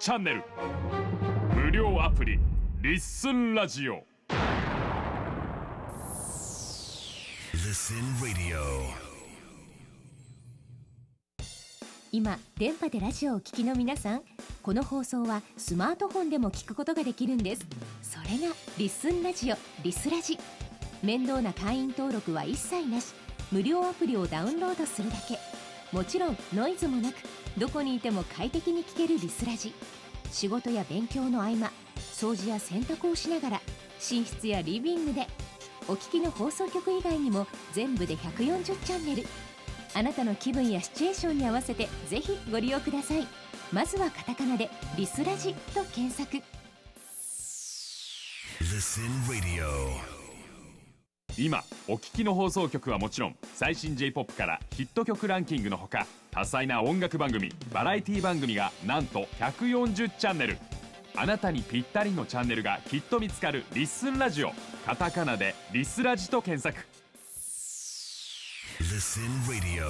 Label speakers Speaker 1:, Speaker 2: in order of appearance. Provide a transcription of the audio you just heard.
Speaker 1: チャンネル無料アプリリッスンラジオ。
Speaker 2: Listen Radio。
Speaker 3: 今電波でラジオを聴きの皆さん、この放送はスマートフォンでも聞くことができるんです。それがリッスンラジオ、リスラジ。面倒な会員登録は一切なし、無料アプリをダウンロードするだけ。もちろんノイズもなく、どこにいても快適に聞けるリスラジ。仕事や勉強の合間、掃除や洗濯をしながら、寝室やリビングで。お聞きの放送局以外にも全部で140チャンネル。あなたの気分やシチュエーションに合わせてぜひご利用ください。まずはカタカナでリスラジと検索。
Speaker 2: Listen Radio。
Speaker 1: 今お聞きの放送局はもちろん、最新 J-POP からヒット曲ランキングのほか、多彩な音楽番組、バラエティ番組がなんと140チャンネル。あなたにぴったりのチャンネルがきっと見つかるリッスンラジオ。カタカナでリスラジと検索。
Speaker 2: Listen Radio。